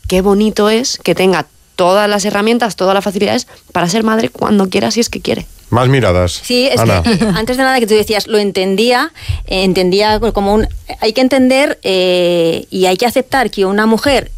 qué bonito es que tenga todas las herramientas, todas las facilidades para ser madre cuando quiera, si es que quiere. Más miradas. Sí, es Ana. que antes de nada que tú decías, lo entendía como hay que entender y hay que aceptar que una mujer